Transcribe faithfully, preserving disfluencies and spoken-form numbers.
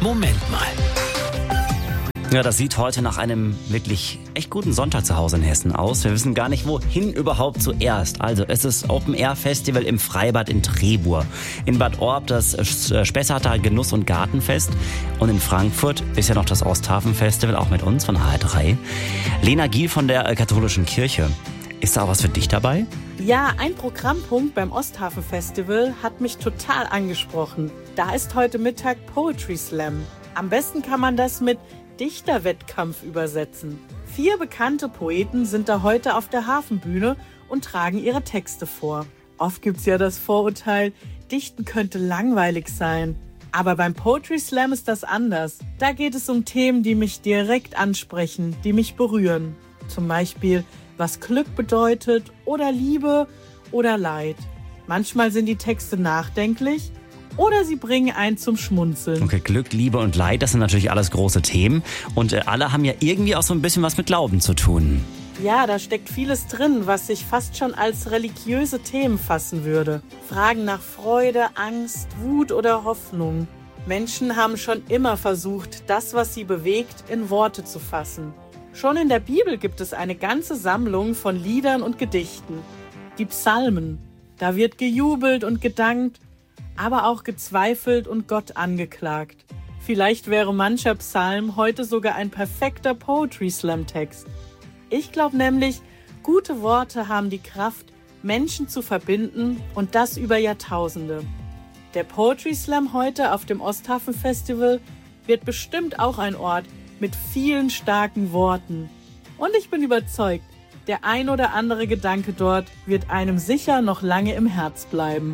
Moment mal. Ja, das sieht heute nach einem wirklich echt guten Sonntag zu Hause in Hessen aus. Wir wissen gar nicht, wohin überhaupt zuerst. Also es ist Open-Air-Festival im Freibad in Trebur. In Bad Orb das Spessarter Genuss- und Gartenfest. Und in Frankfurt ist ja noch das Osthafen-Festival, auch mit uns von H R drei. Lena Giel von der Katholischen Kirche. Ist da auch was für dich dabei? Ja, ein Programmpunkt beim Osthafen-Festival hat mich total angesprochen. Da ist heute Mittag Poetry Slam. Am besten kann man das mit Dichterwettkampf übersetzen. Vier bekannte Poeten sind da heute auf der Hafenbühne und tragen ihre Texte vor. Oft gibt's ja das Vorurteil, Dichten könnte langweilig sein. Aber beim Poetry Slam ist das anders. Da geht es um Themen, die mich direkt ansprechen, die mich berühren. Zum Beispiel, was Glück bedeutet oder Liebe oder Leid. Manchmal sind die Texte nachdenklich oder sie bringen einen zum Schmunzeln. Okay, Glück, Liebe und Leid, das sind natürlich alles große Themen. Und äh, alle haben ja irgendwie auch so ein bisschen was mit Glauben zu tun. Ja, da steckt vieles drin, was sich fast schon als religiöse Themen fassen würde. Fragen nach Freude, Angst, Wut oder Hoffnung. Menschen haben schon immer versucht, das, was sie bewegt, in Worte zu fassen. Schon in der Bibel gibt es eine ganze Sammlung von Liedern und Gedichten. Die Psalmen. Da wird gejubelt und gedankt, aber auch gezweifelt und Gott angeklagt. Vielleicht wäre mancher Psalm heute sogar ein perfekter Poetry-Slam-Text. Ich glaube nämlich, gute Worte haben die Kraft, Menschen zu verbinden und das über Jahrtausende. Der Poetry Slam heute auf dem Osthafen Festival wird bestimmt auch ein Ort mit vielen starken Worten. Und ich bin überzeugt, der ein oder andere Gedanke dort wird einem sicher noch lange im Herz bleiben.